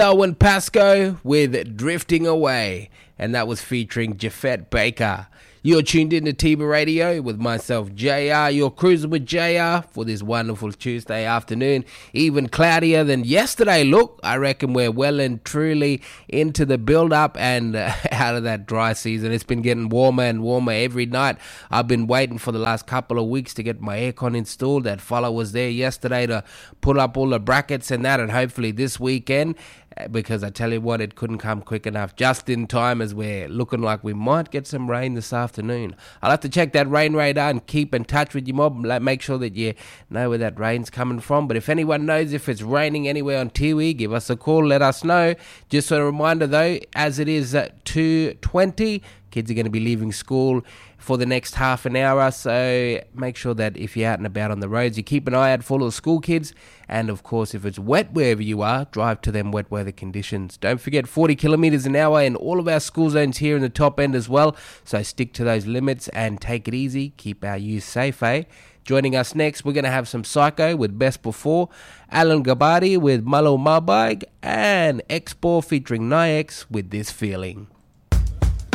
Owen Pascoe with Drifting Away, and that was featuring Jafet Baker. You're tuned in to Tiba Radio with myself, JR. You're cruising with JR for this wonderful Tuesday afternoon. Even cloudier than yesterday. Look, I reckon we're well and truly into the build-up and out of that dry season. It's been getting warmer and warmer every night. I've been waiting for the last couple of weeks to get my aircon installed. That fellow was there yesterday to put up all the brackets and that, and hopefully this weekend, because I tell you what, it couldn't come quick enough, just in time as we're looking like we might get some rain this afternoon. I'll have to check that rain radar and keep in touch with you, mob, make sure that you know where that rain's coming from. But if anyone knows if it's raining anywhere on Tiwi, give us a call, let us know. Just a reminder though, as it is at 2:20, kids are going to be leaving school for the next half an hour, so make sure that if you're out and about on the roads, you keep an eye out for all the school kids, and of course if it's wet wherever you are, drive to them wet weather conditions. Don't forget 40 kilometres an hour in all of our school zones here in the top end as well, so stick to those limits and take it easy, keep our youth safe, eh? Joining us next, we're going to have some Psycho with Best Before, Alan Gabari with Malo Mabag, and Expo featuring Nyex with This Feeling.